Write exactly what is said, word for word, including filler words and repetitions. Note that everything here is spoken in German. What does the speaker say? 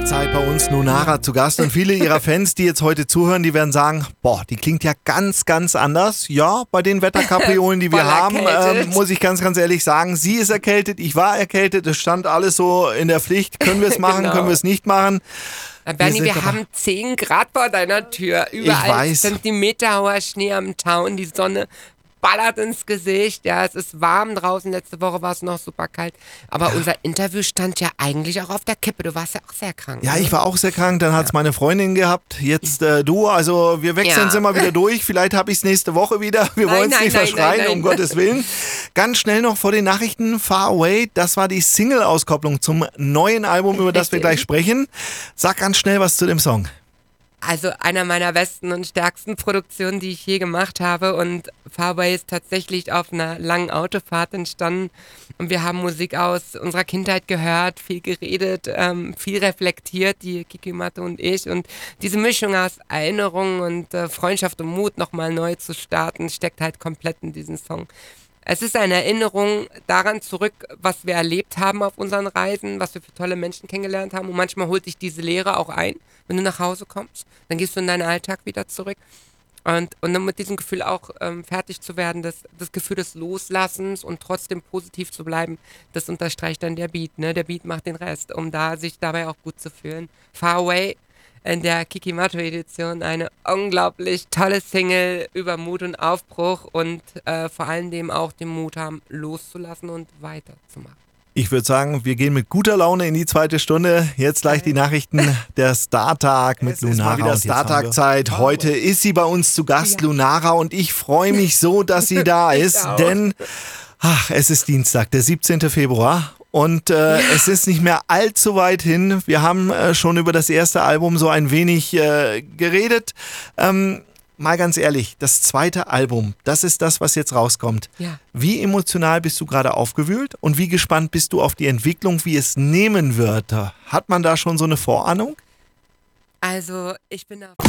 Zeit bei uns Lunara zu Gast und viele ihrer Fans, die jetzt heute zuhören, die werden sagen, boah, die klingt ja ganz, ganz anders. Ja, bei den Wetterkapriolen, die wir Voll haben, erkältet. ähm, muss ich ganz, ganz ehrlich sagen, sie ist erkältet, ich war erkältet, es stand alles so in der Pflicht. Können wir es machen, Genau. können wir es nicht machen? Na, Bernie, sind wir, aber- haben zehn Grad vor deiner Tür. Überall weiß. Zentimeter hoher Schnee am Town. Die Sonne ballert ins Gesicht. Ja, es ist warm draußen. Letzte Woche war es noch super kalt. Aber unser Interview stand ja eigentlich auch auf der Kippe. Du warst ja auch sehr krank. Ja, ne? ich war auch sehr krank, dann hat's meine Freundin gehabt, jetzt äh, du, also wir wechseln es Ja. immer wieder durch, vielleicht habe ich es nächste Woche wieder, wir Nein, wollen es nein, nicht nein, verschreien, nein, nein. um Gottes Willen. Ganz schnell noch vor den Nachrichten, Far Away, das war die Single-Auskopplung zum neuen Album, über das wir Richtig. gleich sprechen. Sag ganz schnell was zu dem Song. Also einer meiner besten und stärksten Produktionen, die ich je gemacht habe. Und Farway ist tatsächlich auf einer langen Autofahrt entstanden. Und wir haben Musik aus unserer Kindheit gehört, viel geredet, ähm, viel reflektiert, die Kiki Matte und ich. Und diese Mischung aus Erinnerung und äh, Freundschaft und Mut, nochmal neu zu starten, steckt halt komplett in diesem Song. Es ist eine Erinnerung daran zurück, was wir erlebt haben auf unseren Reisen, was wir für tolle Menschen kennengelernt haben. Und manchmal holt dich diese Lehre auch ein, wenn du nach Hause kommst. Dann gehst du in deinen Alltag wieder zurück. Und, und dann mit diesem Gefühl auch ähm, fertig zu werden, das, das Gefühl des Loslassens und trotzdem positiv zu bleiben, das unterstreicht dann der Beat. Ne? Der Beat macht den Rest, um da sich dabei auch gut zu fühlen. Far Away in der Kiki Mato Edition, eine unglaublich tolle Single über Mut und Aufbruch und äh, vor allem dem auch den Mut haben, loszulassen und weiterzumachen. Ich würde sagen, wir gehen mit guter Laune in die zweite Stunde. Jetzt gleich die Nachrichten der Startag mit Es ist Lunara. mal wieder Und jetzt haben wir- Startag-Zeit. Heute ist sie bei uns zu Gast, Ja. Lunara, und ich freue mich so, dass sie da Ich ist, auch. denn ach, es ist Dienstag, der siebzehnten Februar. Und äh, es ist nicht mehr allzu weit hin. Wir haben äh, schon über das erste Album so ein wenig äh, geredet. Ähm, mal ganz ehrlich, das zweite Album, das ist das, was jetzt rauskommt. Ja. Wie emotional bist du gerade aufgewühlt und wie gespannt bist du auf die Entwicklung, wie es nehmen wird? Hat man da schon so eine Vorahnung? Also ich bin auf